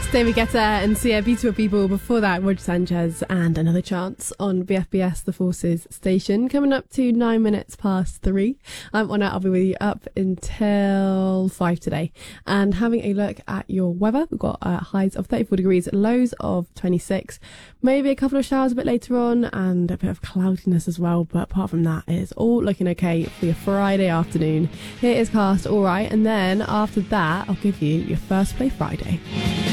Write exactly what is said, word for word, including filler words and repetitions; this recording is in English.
David Guetta and Sia, Beautiful People. Before that, Roger Sanchez and Another Chance on B F B S, The Forces station. Coming up to nine minutes past three. I'm on it. I'll be with you up until five today. And having a look at your weather, we've got uh, highs of thirty-four degrees, lows of twenty-six. Maybe a couple of showers a bit later on and a bit of cloudiness as well. But apart from that, it's all looking okay for your Friday afternoon. Here is Cast, All Right. And then after that, I'll give you your First Play Friday.